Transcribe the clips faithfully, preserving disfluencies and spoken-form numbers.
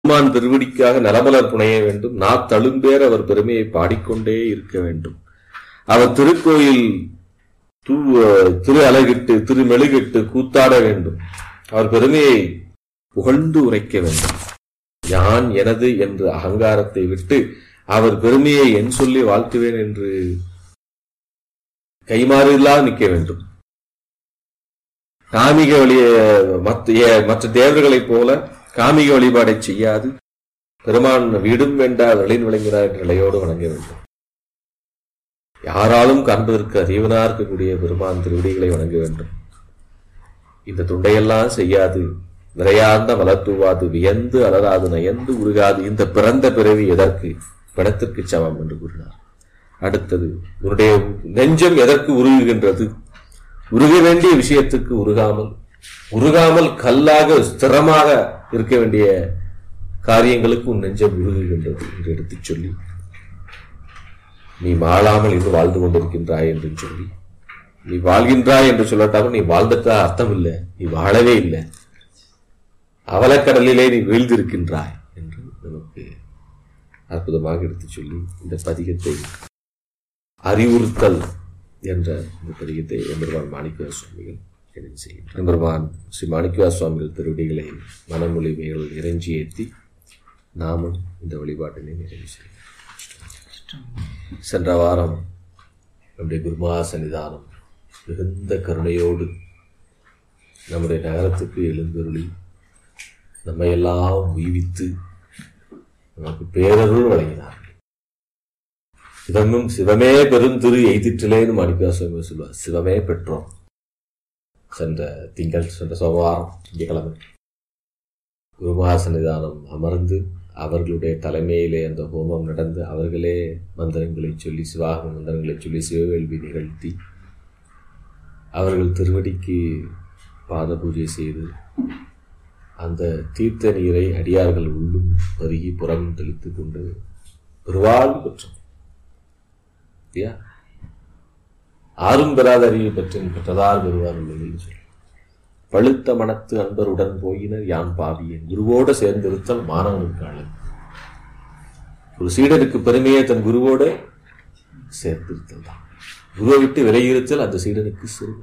பெருமான் திருவடிக்காக நலமலர் புனைய வேண்டும். நான் தழும்பேர் அவர் பெருமையை பாடிக்கொண்டே இருக்க வேண்டும். அவர் திருக்கோயில் தூ திரு அலகிட்டு திரு மெழுகிட்டு கூத்தாட வேண்டும். அவர் பெருமையை புகழ்ந்து உரைக்க வேண்டும். யான் எனது என்று அகங்காரத்தை விட்டு அவர் பெருமையை என் சொல்லி வாழ்த்துவேன் என்று கைமாறில்லாது நிற்க வேண்டும். காமிக வழிய மற்ற தேவர்களைப் போல காமிக வழிபாடை செய்யாது பெருமான் வீடும் வேண்டால் வழியின் விளங்கினார் என்ற நிலையோடு வணங்க வேண்டும். யாராலும் காண்பதற்கு அறிவனா இருக்கக்கூடிய பெருமான் திருவடிகளை வணங்க வேண்டும். இந்த துண்டையெல்லாம் செய்யாது விரையார்ந்த வளர்த்துவாது வியந்து அலராது நயந்து உருகாது இந்த பிறந்த பிறவி எதற்கு பிணத்திற்கு சமம் என்று கூறினார். அடுத்தது, உன்னுடைய நெஞ்சம் எதற்கு உருகுகின்றது? உருக வேண்டிய விஷயத்துக்கு உருகாமல் உருகாமல் கல்லாக ஸ்திரமாக இருக்க வேண்டிய காரியங்களுக்கு உன் நெஞ்சம் உருகுகின்றது என்று எடுத்துச் சொல்லி, நீ வாழாமல் இன்று வாழ்ந்து கொண்டிருக்கின்றாய் என்று சொல்லி, நீ வாழ்கின்றாய் என்று சொல்லட்டாலும் நீ வாழ்ந்துட்டா அர்த்தம் இல்லை, நீ வாழவே இல்லை, அவலக்கடலிலே நீ வீழ்ந்திருக்கின்றாய் என்று நமக்கு அற்புதமாக எடுத்துச் சொல்லி இந்த பதிகத்தை அறிவுறுத்தல் என்ற இந்த பதிகத்தை எம்பெருமான் மாணிக்கவாச சுவாமிகள் எழுதி செய்கின்றார். எம்பெருமான் ஸ்ரீ மாணிக்கவாச சுவாமிகள் திருவடிகளை மனமொழிமைகள் இறைஞ்சி ஏற்றி நாமும் இந்த வழிபாட்டினை நிறைவு செய்கிறோம். சென்ற வாரம் நம்முடைய குருமா சன்னிதானம் மிகுந்த கருணையோடு நம்முடைய நகரத்துக்கு எழுந்தருளி நம்மையெல்லாம் உய்வித்து நமக்கு பேரருள் வழங்கினார். சிவமும் சிவமே பெருந்திரு எய்திற்றிலேன்னு மாணிக்கவாச சுவாமி சொல்வார். சிவமே பெற்றோம். சென்ற திங்கள் சென்ற சோமவாரம் திங்கக்கிழமை குருமகா சன்னிதானம் அமர்ந்து அவர்களுடைய தலைமையிலே அந்த ஹோமம் நடந்து அவர்களே மந்திரங்களை சொல்லி சிவாகம மந்திரங்களை சொல்லி சிவவேள்வி நிகழ்த்தி அவர்கள் திருவடிக்கு பாத பூஜை செய்து அந்த தீர்த்த நீரை அடியார்கள் உள்ளும் பருகி புறம் தெளித்து கொண்டு பெருவாழ்வு பெற்றோம். ஆறும் பெறாத அறிவை பற்றி பெற்றதார் பெறுவார் சொல்லி பழுத்த மனத்து அன்பருடன் போயினர் யான் பாவியேன் குருவோடு சேர்ந்திருத்தல் மாணவனுக்கு அழகு. ஒரு சீடனுக்கு பெருமையை தன் குருவோடு சேர்ந்திருத்தல் தான். குருவை விட்டு விலகியிருத்தல் அந்த சீடனுக்கு சிறு,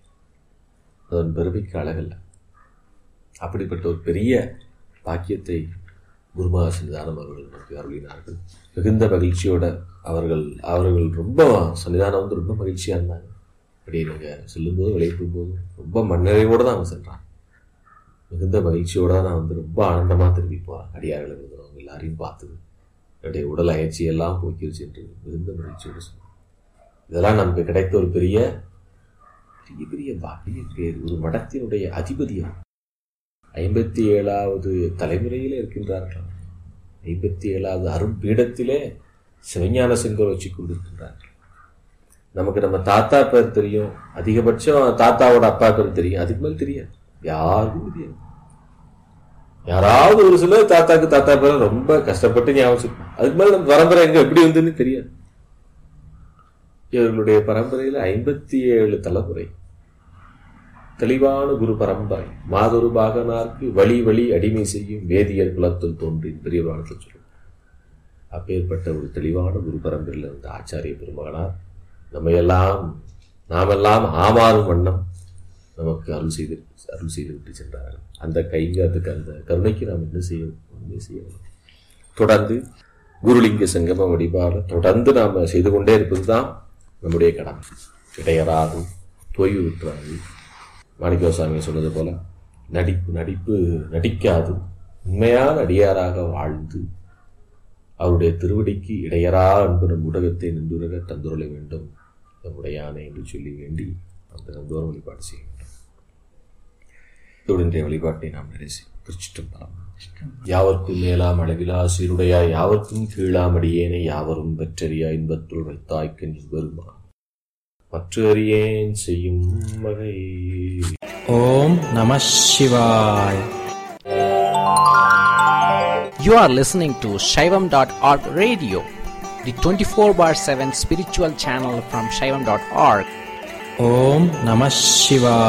அதன் பெருமைக்கு அழகல்ல. அப்படிப்பட்ட ஒரு பெரிய பாக்கியத்தை குருமகா சன்னிதானம் அவர்கள் நமக்கு அருளினார்கள். மிகுந்த மகிழ்ச்சியோட அவர்கள் அவர்கள் ரொம்ப சன்னிதானம் வந்து ரொம்ப மகிழ்ச்சியாக இருந்தாங்க. அப்படி நாங்கள் செல்லும்போது விளையாடும் போதும் ரொம்ப மண்ணறைவோடு தான் அவங்க சென்றாங்க. மிகுந்த மகிழ்ச்சியோடு தான் நான் வந்து ரொம்ப ஆனந்தமாக திரும்பி போகிறேன். அடியார்கள் இருந்தவங்க எல்லாரையும் பார்த்தது என்னுடைய உடல் அயற்சியெல்லாம் போக்கிருச்சு என்று மிகுந்த மகிழ்ச்சியோடு சொன்னாங்க. இதெல்லாம் நமக்கு கிடைத்த ஒரு பெரிய பெரிய பெரிய பாக்கிய பேர். ஒரு மடத்தினுடைய அதிபதியாக ஐம்பத்தி ஏழாவது தலைமுறையிலே இருக்கின்றார்கள். ஐம்பத்தி ஏழாவது அரும்பீடத்திலே சிவஞான செங்கோல் வச்சு கொண்டிருக்கின்றார்கள். நமக்கு நம்ம தாத்தா பேர் தெரியும், அதிகபட்சம் தாத்தாவோட அப்பா பேர் தெரியும், அதுக்கு மேல் தெரியாது, யாருக்கும் தெரியாது. யாராவது ஒரு சிலர் தாத்தாக்கு தாத்தா பேர் ரொம்ப கஷ்டப்பட்டு ஞாபகம், அதுக்கு மேல நம்ம பரம்பரை எங்க எப்படி வந்துன்னு தெரியாது. இவர்களுடைய பரம்பரையில ஐம்பத்தி ஏழு தலைமுறை தெளிவான குரு பரம்பரை. மாதொரு பாகனார்க்கு வழி வழி அடிமை செய்யும் வேதியர் குலத்தில் தோன்றி பெரியவரானத்தில் சொல்லும். அப்பேற்பட்ட ஒரு தெளிவான குரு பரம்பரையில் இருந்த ஆச்சாரிய பெருமகனார் நம்மையெல்லாம் நாமெல்லாம் ஆமாறும் வண்ணம் நமக்கு அருள் செய்து அருள் செய்து விட்டு சென்றார்கள். அந்த கைங்கிறதுக்கு அந்த கருணைக்கு நாம் என்ன செய்ய ஒன்றுமே செய்யணும். தொடர்ந்து குருலிங்க சங்கம வழிபாடு தொடர்ந்து நாம் செய்து கொண்டே இருப்பது தான் நம்முடைய கடமை. இடையராது தொய்வு விட்டுறாது. மாணிக்கவாச சொன்னது போல நடிப்பு நடிப்பு நடிக்காது உண்மையான அடியாராக வாழ்ந்து அவருடைய திருவடிக்கு இடையரா அன்பு நம் ஊடகத்தை நின்றுரக தந்துருள வேண்டும் நம்முடைய யானை என்று சொல்லி வேண்டி அந்த நந்தோரம் வழிபாடு செய்ய வேண்டும். இத்துடன் வழிபாட்டை நாம் நிறைவு திருச்சிற்றம்பலம். யாவர்க்கும் மேலாம் அளவிலா சீருடையா யாவர்க்கும் கீழாம் அடியேனை யாவரும் பெற்றறியா இன்பத்துள் வைத்தாய்க்கு நீ வருமா மற்ற அறியேன் செய்யும் வகை. ஓம் நம சிவாய். You are listening to Shaivam dot org radio, the twenty-four bar seven spiritual channel from Shaivam dot org. Om Namah Shivaya.